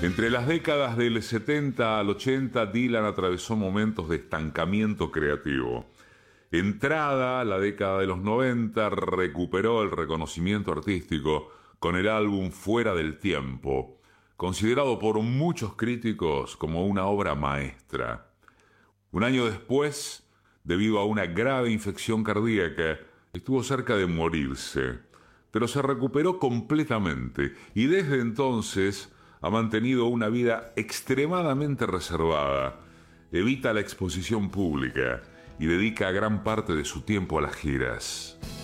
Entre las décadas del 70 al 80, Dylan atravesó momentos de estancamiento creativo. Entrada la década de los 90, recuperó el reconocimiento artístico con el álbum Fuera del Tiempo, considerado por muchos críticos como una obra maestra. Un año después, debido a una grave infección cardíaca, estuvo cerca de morirse, pero se recuperó completamente y desde entonces ha mantenido una vida extremadamente reservada, evita la exposición pública y dedica gran parte de su tiempo a las giras.